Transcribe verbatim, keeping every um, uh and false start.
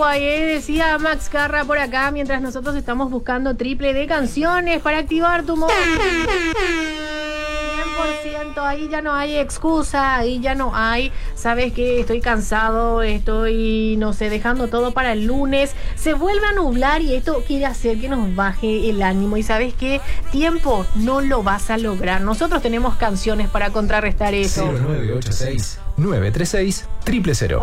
agua, ¿eh? Decía Max Carra por acá, mientras nosotros estamos buscando triple de canciones para activar tu modo. cien por ciento, ahí ya no hay excusa, ahí ya no hay, ¿sabes qué? Estoy cansado, estoy, no sé, dejando todo para el lunes. Se vuelve a nublar y esto quiere hacer que nos baje el ánimo. Y ¿sabes qué? Tiempo no lo vas a lograr. Nosotros tenemos canciones para contrarrestar eso. cero nueve ocho seis, nueve tres seis, cero cero cero.